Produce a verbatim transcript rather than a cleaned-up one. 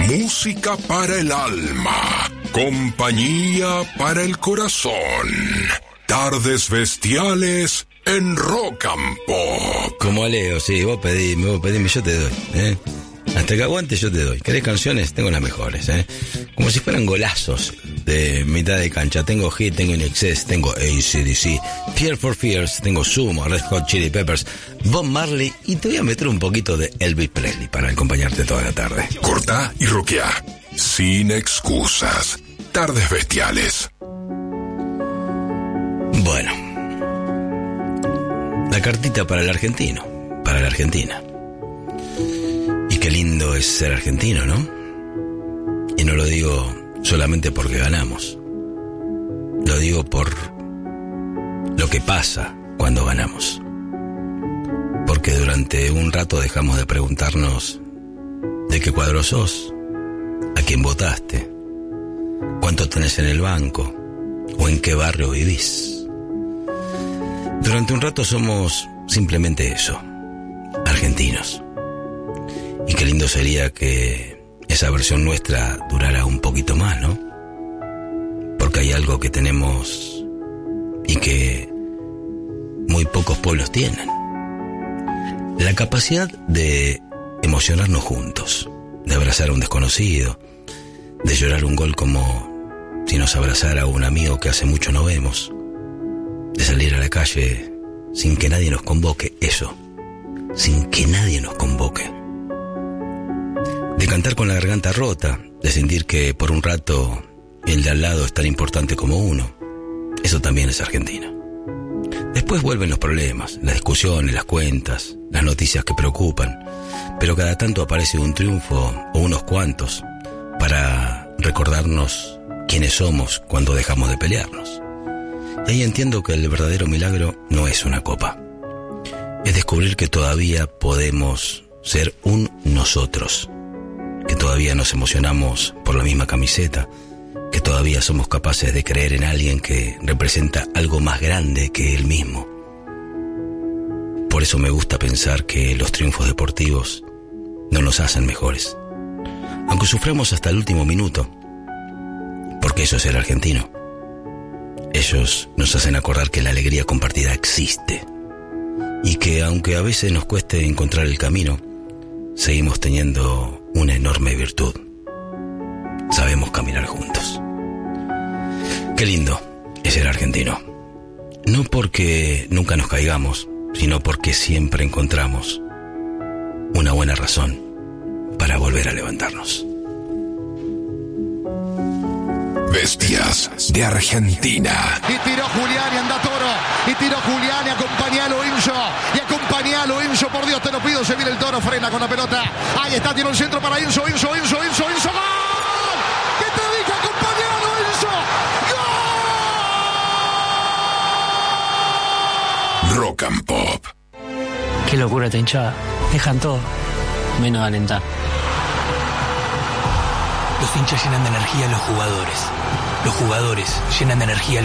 Música para el alma, compañía para el corazón. Tardes bestiales en Rock and Pop. Como Leo, sí, vos pedime, vos pedime, yo te doy, ¿eh? Hasta que aguante yo te doy. ¿Querés canciones? Tengo las mejores, ¿eh? Como si fueran golazos de mitad de cancha. Tengo Hit, tengo In Excess, tengo A C D C, Fear for Fears, tengo Sumo, Red Hot Chili Peppers, Bob Marley, y te voy a meter un poquito de Elvis Presley para acompañarte toda la tarde. Cortá y roqueá, sin excusas. Tardes bestiales. Bueno, la cartita para el argentino, para la Argentina. Y qué lindo es ser argentino, ¿no? Y no lo digo solamente porque ganamos. Lo digo por lo que pasa cuando ganamos. Porque durante un rato dejamos de preguntarnos de qué cuadro sos, a quién votaste, cuánto tenés en el banco o en qué barrio vivís. Durante un rato somos simplemente eso, argentinos. Y qué lindo sería que esa versión nuestra durara un poquito más, ¿no? Porque hay algo que tenemos y que muy pocos pueblos tienen. La capacidad de emocionarnos juntos, de abrazar a un desconocido, de llorar un gol como si nos abrazara un amigo que hace mucho no vemos, de salir a la calle sin que nadie nos convoque, eso, sin que nadie nos convoque. De cantar con la garganta rota, de sentir que por un rato el de al lado es tan importante como uno. Eso también es Argentina. Después vuelven los problemas, las discusiones, las cuentas, las noticias que preocupan, pero cada tanto aparece un triunfo o unos cuantos para recordarnos quiénes somos cuando dejamos de pelearnos. Y ahí entiendo que el verdadero milagro no es una copa. Es descubrir que todavía podemos ser un nosotros, que todavía nos emocionamos por la misma camiseta, que todavía somos capaces de creer en alguien que representa algo más grande que él mismo. Por eso me gusta pensar que los triunfos deportivos no nos hacen mejores, aunque suframos hasta el último minuto, porque eso es el argentino. Ellos nos hacen acordar que la alegría compartida existe y que aunque a veces nos cueste encontrar el camino, seguimos teniendo una enorme virtud. Sabemos caminar juntos. Qué lindo es ser argentino. No porque nunca nos caigamos, sino porque siempre encontramos una buena razón para volver a levantarnos. Bestias de Argentina. Y tiró Julián y anda Toro. Y tiró Julián y acompañalo Inso. Y acompañalo Inso, por Dios te lo pido. Se viene el Toro, frena con la pelota. Ahí está, tiene el centro para Inso, Inso, Inso, Inso, Inso. ¡Gol! ¿Qué te dije? Acompañalo Inso. ¡Gol! Rock and Pop. Qué locura esta hinchada. Dejan todo, menos alentar. Los hinchas llenan de energía a los jugadores. Los jugadores llenan de energía a los